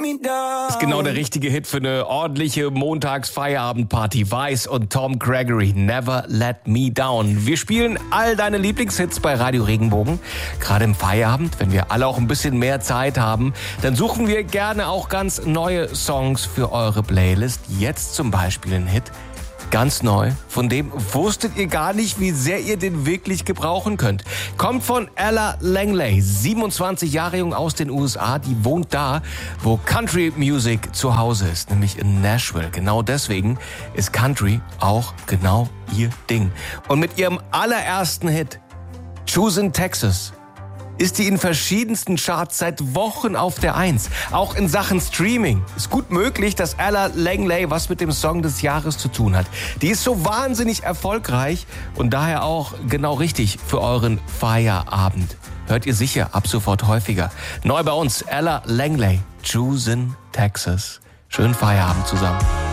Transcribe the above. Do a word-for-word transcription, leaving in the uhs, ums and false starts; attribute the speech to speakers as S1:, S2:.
S1: me down.
S2: Ist genau der richtige Hit für eine ordentliche Montagsfeierabendparty. Weiss und Tom Gregory, Never Let Me Down. Wir spielen all deine Lieblingshits bei Radio Regenbogen. Gerade im Feierabend, wenn wir alle auch ein bisschen mehr Zeit haben, dann suchen wir gerne auch ganz neue Songs für eure Playlist. Jetzt zum Beispiel ein Hit, ganz neu, von dem wusstet ihr gar nicht, wie sehr ihr den wirklich gebrauchen könnt. Kommt von Ella Langley, siebenundzwanzig Jahre jung aus den U S A. Die wohnt da, wo Country Music zu Hause ist, nämlich in Nashville. Genau deswegen ist Country auch genau ihr Ding. Und mit ihrem allerersten Hit, Choosin' Texas, ist die in verschiedensten Charts seit Wochen auf der Eins. Auch in Sachen Streaming ist gut möglich, dass Ella Langley was mit dem Song des Jahres zu tun hat. Die ist so wahnsinnig erfolgreich und daher auch genau richtig für euren Feierabend. Hört ihr sicher ab sofort häufiger. Neu bei uns, Ella Langley, Choosin' Texas. Schönen Feierabend zusammen.